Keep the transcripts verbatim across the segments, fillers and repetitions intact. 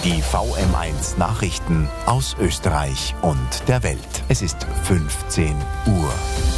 Die V M eins Nachrichten aus Österreich und der Welt. Es ist fünfzehn Uhr.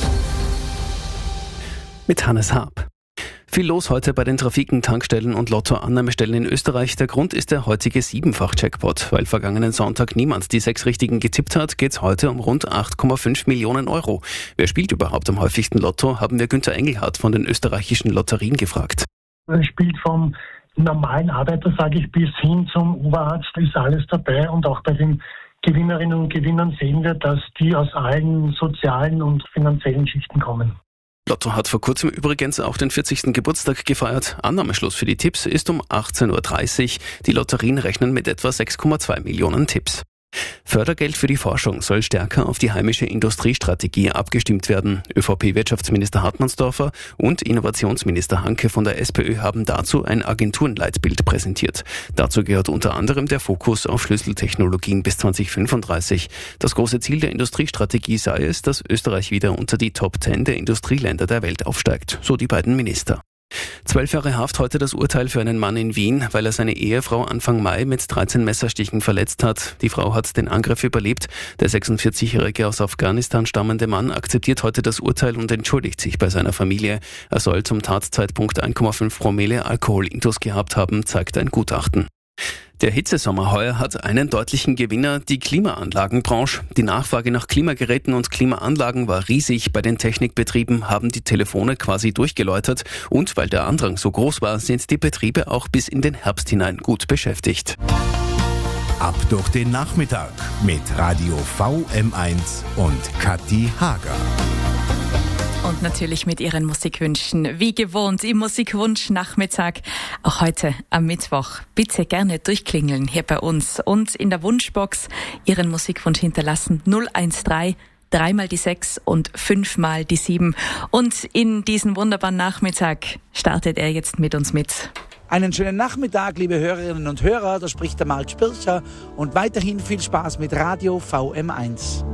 Mit Hannes Haab. Viel los heute bei den Trafiken, Tankstellen und Lottoannahmestellen in Österreich. Der Grund ist der heutige Siebenfach-Jackpot. Weil vergangenen Sonntag niemand die sechs Richtigen getippt hat, geht es heute um rund acht Komma fünf Millionen Euro. Wer spielt überhaupt am häufigsten Lotto, haben wir Günther Engelhardt von den österreichischen Lotterien gefragt. Man spielt vom normalen Arbeiter, sage ich, bis hin zum Oberarzt, ist alles dabei. Und auch bei den Gewinnerinnen und Gewinnern sehen wir, dass die aus allen sozialen und finanziellen Schichten kommen. Lotto hat vor kurzem übrigens auch den vierzigsten Geburtstag gefeiert. Annahmeschluss für die Tipps ist um achtzehn Uhr dreißig. Die Lotterien rechnen mit etwa sechs Komma zwei Millionen Tipps. Fördergeld für die Forschung soll stärker auf die heimische Industriestrategie abgestimmt werden. ÖVP-Wirtschaftsminister Hartmannsdorfer und Innovationsminister Hanke von der SPÖ haben dazu ein Agenturenleitbild präsentiert. Dazu gehört unter anderem der Fokus auf Schlüsseltechnologien bis zwanzig fünfunddreißig. Das große Ziel der Industriestrategie sei es, dass Österreich wieder unter die Top zehn der Industrieländer der Welt aufsteigt, so die beiden Minister. Zwölf Jahre Haft heute das Urteil für einen Mann in Wien, weil er seine Ehefrau Anfang Mai mit dreizehn Messerstichen verletzt hat. Die Frau hat den Angriff überlebt. Der sechsundvierzigjährige aus Afghanistan stammende Mann akzeptiert heute das Urteil und entschuldigt sich bei seiner Familie. Er soll zum Tatzeitpunkt eins Komma fünf Promille Alkoholintus gehabt haben, zeigt ein Gutachten. Der Hitzesommer heuer hat einen deutlichen Gewinner, die Klimaanlagenbranche. Die Nachfrage nach Klimageräten und Klimaanlagen war riesig. Bei den Technikbetrieben haben die Telefone quasi durchgeläutert. Und weil der Andrang so groß war, sind die Betriebe auch bis in den Herbst hinein gut beschäftigt. Ab durch den Nachmittag mit Radio V M eins und Kathi Hager. Und natürlich mit Ihren Musikwünschen. Wie gewohnt im Musikwunsch-Nachmittag. Auch heute am Mittwoch. Bitte gerne durchklingeln hier bei uns und in der Wunschbox Ihren Musikwunsch hinterlassen. null eins drei, dreimal die sechs und fünfmal die sieben. Und in diesen wunderbaren Nachmittag startet er jetzt mit uns mit. Einen schönen Nachmittag, liebe Hörerinnen und Hörer. Da spricht der Marc Spircher. Und weiterhin viel Spaß mit Radio V M eins.